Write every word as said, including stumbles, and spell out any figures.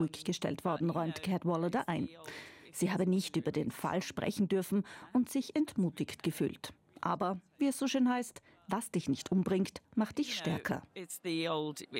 ruhig gestellt worden, räumt Cadwallader ein. Sie habe nicht über den Fall sprechen dürfen und sich entmutigt gefühlt. Aber, wie es so schön heißt, was dich nicht umbringt, macht dich stärker. It's the old,